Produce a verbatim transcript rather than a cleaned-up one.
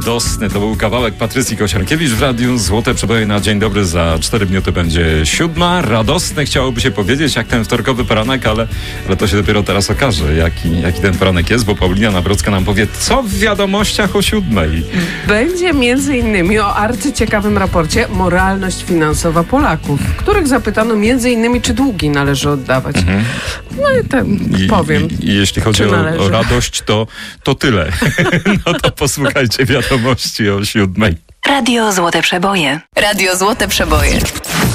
Radosny to był kawałek Patrycji Kosiarkiewicz w radiu. Złote przeboje na dzień dobry. Za cztery minuty będzie siódma. Radosny chciałoby się powiedzieć, jak ten wtorkowy poranek, ale, ale to się dopiero teraz okaże, jaki, jaki ten poranek jest, bo Paulina Nawrocka nam powie, co w wiadomościach o siódmej. Będzie między innymi o arcyciekawym raporcie Moralność finansowa Polaków, których zapytano między innymi, czy długi należy oddawać. Mhm. No i ten I, powiem. I, i jeśli chodzi o, o radość, to, to tyle. No to posłuchajcie wiadomości o siódmej. Radio Złote Przeboje. Radio Złote Przeboje.